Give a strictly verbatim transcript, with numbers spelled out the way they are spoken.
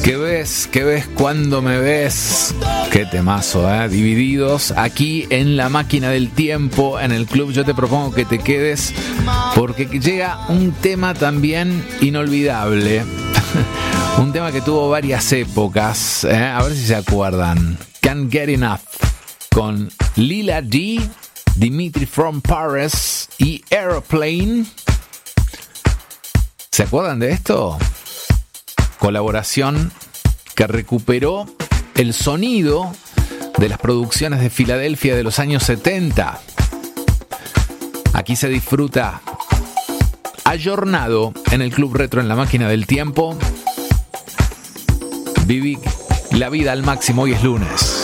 ¿Qué ves? ¿Qué ves cuando me ves? Qué temazo, ¿eh? Divididos aquí en la máquina del tiempo, en el club. Yo te propongo que te quedes porque llega un tema también inolvidable. Un tema que tuvo varias épocas, ¿eh? A ver si se acuerdan. Can't Get Enough con Lila D, Dimitri from Paris y Aeroplane. ¿Se acuerdan de esto? Colaboración que recuperó el sonido de las producciones de Filadelfia de los años setenta. Aquí se disfruta ayornado en el Club Retro en la máquina del tiempo. Viví la vida al máximo, hoy es lunes.